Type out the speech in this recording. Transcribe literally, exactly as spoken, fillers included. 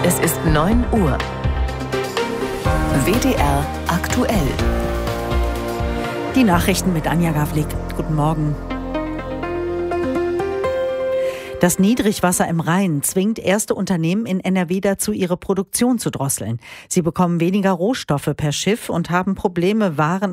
Es ist neun Uhr. W D R aktuell. Die Nachrichten mit Anja Gavlik. Guten Morgen. Das Niedrigwasser im Rhein zwingt erste Unternehmen in N R W dazu, ihre Produktion zu drosseln. Sie bekommen weniger Rohstoffe per Schiff und haben Probleme, Waren